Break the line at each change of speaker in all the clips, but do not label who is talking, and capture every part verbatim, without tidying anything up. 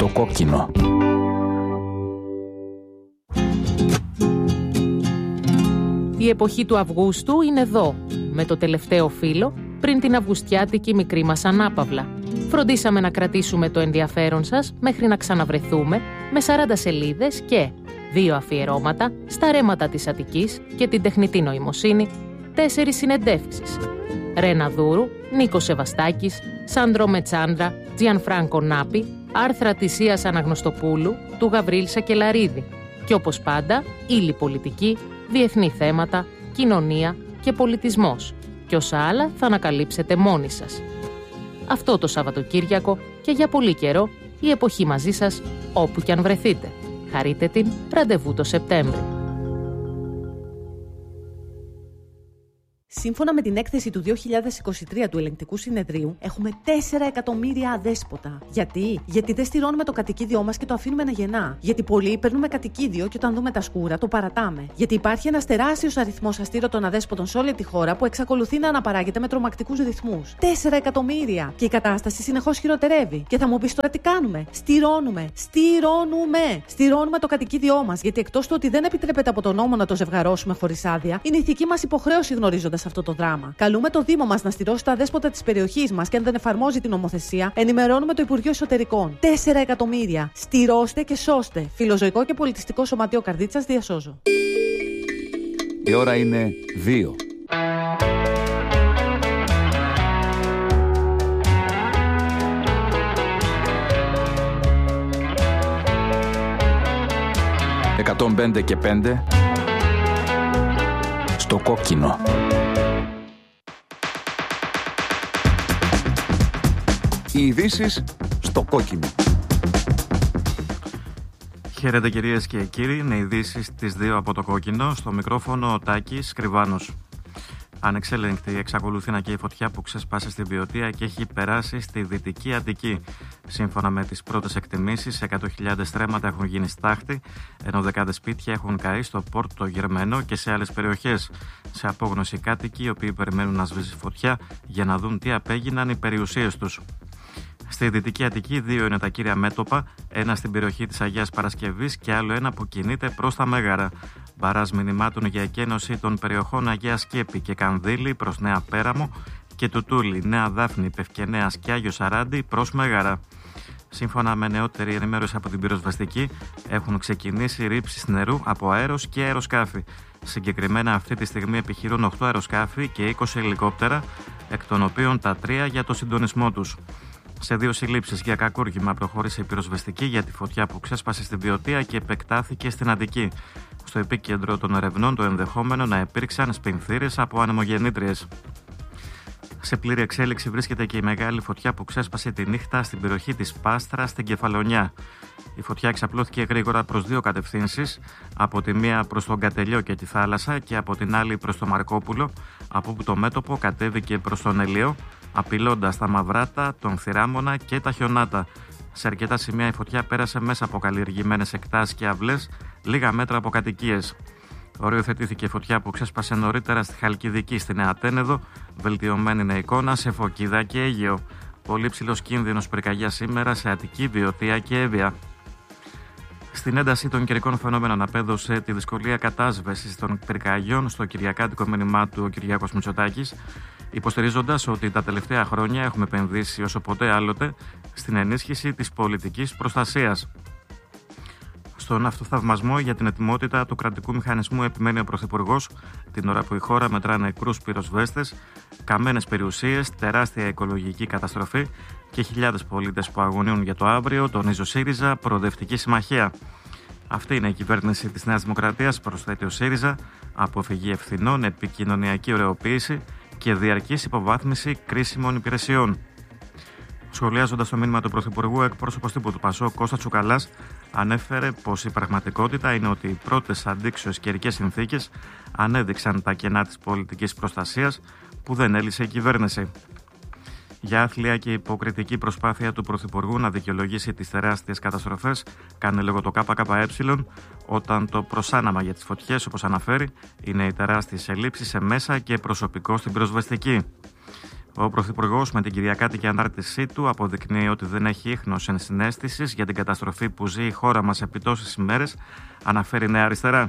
Στο κόκκινο.
Η εποχή του Αυγούστου είναι εδώ, με το τελευταίο φύλλο πριν την αυγουστιάτικη μικρή μας ανάπαυλα. Φροντίσαμε να κρατήσουμε το ενδιαφέρον σας μέχρι να ξαναβρεθούμε με σαράντα σελίδες και δύο αφιερώματα στα ρέματα της Αττικής και την τεχνητή νοημοσύνη, τέσσερις συνεντεύξεις. Ρένα Δούρου, Νίκος Σεβαστάκης, Σάντρο Μετσάντρα, Τζιανφράνκο Νάπη, άρθρα της Ίας Αναγνωστοπούλου, του Γαβρίλ Σακελαρίδη και όπως πάντα, ύλη πολιτική, διεθνή θέματα, κοινωνία και πολιτισμός και όσα άλλα θα ανακαλύψετε μόνοι σας. Αυτό το Σαββατοκύριακο και για πολύ καιρό η εποχή μαζί σας όπου κι αν βρεθείτε. Χαρείτε την, ραντεβού το Σεπτέμβρη.
Σύμφωνα με την έκθεση του δύο χιλιάδες είκοσι τρία του Ελεγκτικού Συνεδρίου, έχουμε τέσσερα εκατομμύρια αδέσποτα. Γιατί? Γιατί δεν στηρώνουμε το κατοικίδιό μας και το αφήνουμε να γεννά. Γιατί πολλοί παίρνουμε κατοικίδιο και όταν δούμε τα σκούρα το παρατάμε. Γιατί υπάρχει ένας τεράστιος αριθμός αστήρωτων αδέσποτων σε όλη τη χώρα που εξακολουθεί να αναπαράγεται με τρομακτικούς ρυθμούς. τέσσερα εκατομμύρια! Και η κατάσταση συνεχώς χειροτερεύει. Και θα μου πεις τώρα τι κάνουμε? Στηρώνουμε! Στηρώνουμε! Στηρώνουμε το κατοικίδιό μας. Γιατί εκτός του ότι δεν επιτρέπεται από τον νόμο να το ζευγαρώσουμε χωρίς άδεια, είναι ηθική μας υποχρέωση γνωρίζοντας αυτό το δράμα. Καλούμε το Δήμο μας να στηρώσει τα αδέσποτα της περιοχής μας και αν δεν εφαρμόζει την νομοθεσία, ενημερώνουμε το Υπουργείο Εσωτερικών. τέσσερα εκατομμύρια. Στηρώστε και σώστε. Φιλοζωικό και πολιτιστικό σωματείο Καρδίτσας, διασώζω.
Η ώρα είναι δύο. εκατόν πέντε και πέντε στο κόκκινο. Οι ειδήσεις στο κόκκινο.
Χαίρετε κυρίες και κύριοι, είναι ειδήσεις τις δύο από το κόκκινο. Στο μικρόφωνο ο Τάκης Κρυβάνος. Ανεξέλεγκτη εξακολουθεί να καίει η φωτιά που ξέσπασε στην Βιωτία και έχει περάσει στη Δυτική Αττική. Σύμφωνα με τις πρώτες εκτιμήσεις, εκατό χιλιάδες στρέμματα έχουν γίνει στάχτη, ενώ δεκάδες σπίτια έχουν καεί στο Πόρτο Γερμένο και σε άλλες περιοχές. Σε απόγνωση κάτοικοι, οι οποίοι περιμένουν να σβήσει φωτιά για να δουν τι απέγιναν οι περιουσίες τους. Στη Δυτική Αττική, δύο είναι τα κύρια μέτωπα, ένα στην περιοχή της Αγίας Παρασκευής και άλλο ένα που κινείται προς τα Μέγαρα. Μπαράζ μηνυμάτων για εκένωση των περιοχών Αγία Σκέπη και Κανδύλη προς Νέα Πέραμο και Τουτούλη, Νέα Δάφνη, Πευκενέας και Άγιο Σαράντι προς Μέγαρα. Σύμφωνα με νεότερη ενημέρωση από την πυροσβεστική, έχουν ξεκινήσει ρήψεις νερού από αέρος και αεροσκάφη. Συγκεκριμένα, αυτή τη στιγμή επιχειρούν οκτώ αεροσκάφη και είκοσι ελικόπτερα, εκ των οποίων τα τρία για το συντονισμό τους. Σε δύο συλλήψεις για κακούργημα προχώρησε η πυροσβεστική για τη φωτιά που ξέσπασε στην Βιωτία και επεκτάθηκε στην Αττική. Στο επίκεντρο των ερευνών το ενδεχόμενο να υπήρξαν σπινθήρες από ανεμογεννήτριες. Σε πλήρη εξέλιξη βρίσκεται και η μεγάλη φωτιά που ξέσπασε τη νύχτα στην περιοχή της Πάστρας στην Κεφαλονιά. Η φωτιά εξαπλώθηκε γρήγορα προς δύο κατευθύνσεις, από τη μία προς τον Κατελιό και τη θάλασσα και από την άλλη προς το Μαρκόπουλο, από όπου το μέτωπο κατέβηκε προς τον Ελαιό, απειλώντας τα Μαυράτα, τον Θηράμονα και τα Χιονάτα. Σε αρκετά σημεία η φωτιά πέρασε μέσα από καλλιεργημένες εκτάσεις και αυλές, λίγα μέτρα από κατοικίες. Οριοθετήθηκε η φωτιά που ξέσπασε νωρίτερα στη Χαλκιδική, στη Νέα Τένεδο, βελτιωμένη είναι εικόνα σε Φωκίδα και Αίγαιο. Πολύ ψηλός κίνδυνος πυρκαγιά σήμερα σε Αττική, Βιωτία και Εύβοια. Στην ένταση των καιρικών φαινόμενων απέδωσε τη δυσκολία κατάσβεσης των πυρκαγιών στο κυριακάτικο μήνυμά του ο Κυριάκος Μητσοτάκης, υποστηρίζοντας ότι τα τελευταία χρόνια έχουμε επενδύσει όσο ποτέ άλλοτε στην ενίσχυση της πολιτικής προστασίας. Στον αυτοθαυμασμό για την ετοιμότητα του κρατικού μηχανισμού επιμένει ο Πρωθυπουργός, την ώρα που η χώρα μετρά νεκρούς πυροσβέστες, καμένες περιουσίες, τεράστια οικολογική καταστροφή και χιλιάδες πολίτες που αγωνιούν για το αύριο, τονίζει ο ΣΥΡΙΖΑ, προοδευτική συμμαχία. Αυτή είναι η κυβέρνηση της Νέας Δημοκρατίας, προσθέτει ο ΣΥΡΙΖΑ, αποφυγή ευθυνών, επικοινωνιακή ωρεοποίηση και διαρκής υποβάθμιση κρίσιμων υπηρεσιών. Σχολιάζοντας το μήνυμα του Πρωθυπουργού, εκπρόσωπος τύπου του ΠΑΣΟΚ, Κώστας Τσουκαλάς, ανέφερε πως η πραγματικότητα είναι ότι οι πρώτες αντίξωες καιρικές συνθήκες ανέδειξαν τα κενά της πολιτικής προστασίας που δεν έλυσε η κυβέρνηση. Για άθλια και υποκριτική προσπάθεια του Πρωθυπουργού να δικαιολογήσει τις τεράστιες καταστροφές, κάνει λόγο το ΚΚΕ, όταν το προσάναμα για τις φωτιές, όπως αναφέρει, είναι οι τεράστιες ελλείψεις σε μέσα και προσωπικό στην πυροσβεστική. Ο Πρωθυπουργός με την κυριακάτικη ανάρτησή του αποδεικνύει ότι δεν έχει ίχνος ενσυναίσθησης για την καταστροφή που ζει η χώρα μας επί τόσες ημέρες, αναφέρει Νέα Αριστερά.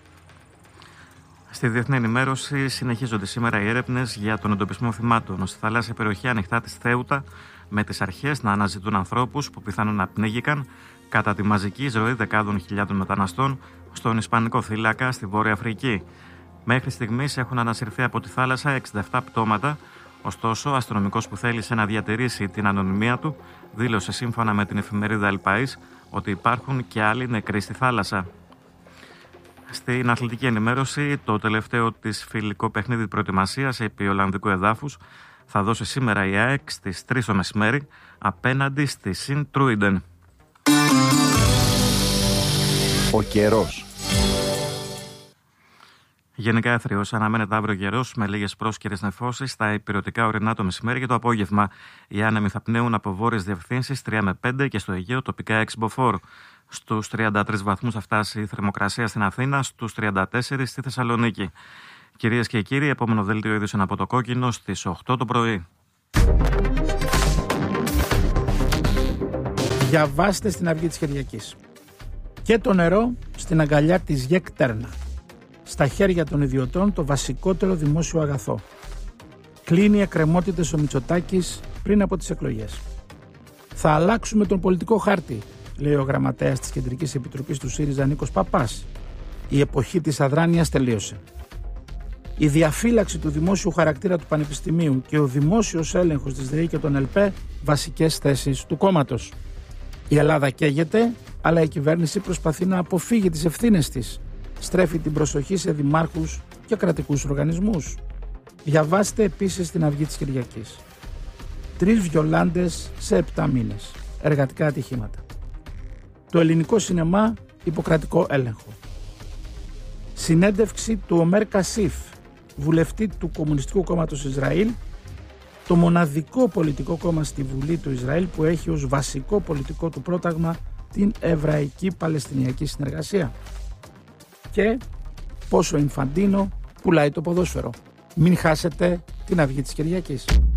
Στη διεθνή ενημέρωση συνεχίζονται σήμερα οι έρευνες για τον εντοπισμό θυμάτων στη θαλάσσια περιοχή ανοιχτά της Θέουτα, με τις αρχές να αναζητούν ανθρώπους που πιθανόν να πνίγηκαν κατά τη μαζική εισρωή δεκάδων χιλιάδων μεταναστών στον Ισπανικό θύλακα στη Βόρεια Αφρική. Μέχρι στιγμής έχουν ανασυρθεί από τη θάλασσα εξήντα επτά πτώματα, ωστόσο ο αστυνομικός που θέλησε να διατηρήσει την ανωνυμία του δήλωσε σύμφωνα με την εφημερίδα El País ότι υπάρχουν και άλλοι νεκροί στη θάλασσα. Στην αθλητική ενημέρωση, το τελευταίο της φιλικό παιχνίδι προετοιμασίας επί Ολλανδικού εδάφους θα δώσει σήμερα η ΑΕΚ στις τρεις το μεσημέρι απέναντι στη Συν Τρούιντεν.
Ο καιρός.
Γενικά έθριος, αναμένεται αύριο καιρός με λίγες πρόσκαιρες νεφώσεις στα ηπειρωτικά ορεινά το μεσημέρι και το απόγευμα. Οι άνεμοι θα πνέουν από βόρειες διευθύνσεις τρία με πέντε και στο Αιγαίο τοπικά έξι μποφόρ. Στους τριάντα τρεις βαθμούς θα φτάσει η θερμοκρασία στην Αθήνα, στους τριάντα τέσσερα στη Θεσσαλονίκη. Κυρίες και κύριοι, επόμενο δελτίο είδησεων από το Κόκκινο στις οκτώ το πρωί.
Διαβάστε στην Αυγή της Κυριακής. Και το νερό στην αγκαλιά της ΓΕΚ Τέρνα. Στα χέρια των ιδιωτών το βασικότερο δημόσιο αγαθό. Κλείνει εκκρεμότητες ο Μητσοτάκης πριν από τις εκλογές. Θα αλλάξουμε τον πολιτικό χάρτη, λέει ο γραμματέας της Κεντρικής Επιτροπής του ΣΥΡΙΖΑ Νίκος Παπάς. Η εποχή της αδράνειας τελείωσε. Η διαφύλαξη του δημόσιου χαρακτήρα του Πανεπιστημίου και ο δημόσιος έλεγχος της ΔΕΗ και των ΕΛΠΕ βασικές θέσεις του κόμματος. Η Ελλάδα καίγεται, αλλά η κυβέρνηση προσπαθεί να αποφύγει τις ευθύνες της. Στρέφει την προσοχή σε δημάρχους και κρατικούς οργανισμούς. Διαβάστε επίσης στην Αυγή της Κυριακής. Τρεις βιολάντες σε επτά μήνες. Εργατικά ατυχήματα. Το ελληνικό σινεμά υποκρατικό έλεγχο. Συνέντευξη του Ομέρ Κασίφ, βουλευτή του Κομμουνιστικού Κόμματος Ισραήλ, το μοναδικό πολιτικό κόμμα στη Βουλή του Ισραήλ που έχει ως βασικό πολιτικό του πρόταγμα την Εβραϊκή Παλαιστινιακή Συνεργασία. Και πόσο Ινφαντίνο πουλάει το ποδόσφαιρο. Μην χάσετε την Αυγή της Κυριακής.